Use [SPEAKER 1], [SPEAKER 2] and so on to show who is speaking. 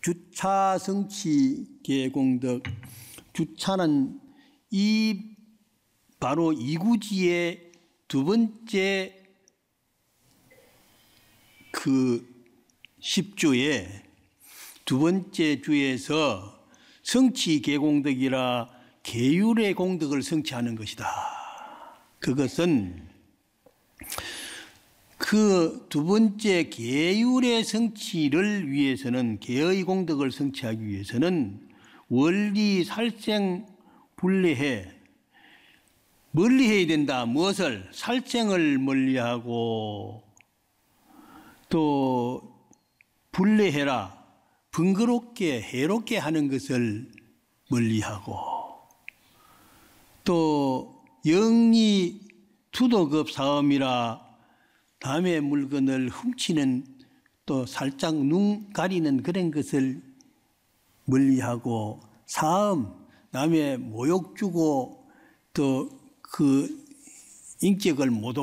[SPEAKER 1] 주차 성취 계공덕. 주차는 바로 이구지의 두 번째 그 10주의 두 번째 주에서 성취 계공덕이라 계율의 공덕을 성취하는 것이다. 그것은 그 두 번째 계율의 성취를 위해서는, 계의 공덕을 성취하기 위해서는 원리 살생 분리해 멀리해야 된다. 무엇을? 살생을 멀리하고, 또 분리해라. 번거롭게 해롭게 하는 것을 멀리하고, 또 영리 투도급 사음이라 남의 물건을 훔치는, 또 살짝 눈 가리는 그런 것을 멀리하고, 사음, 남의 모욕 주고 또 그 인격을 못